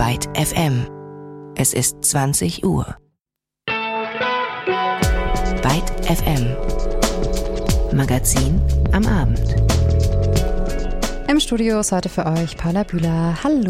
Byte FM. Es ist 20 Uhr. Byte FM. Magazin am Abend. Im Studio ist heute für euch Paula Bühler. Hallo.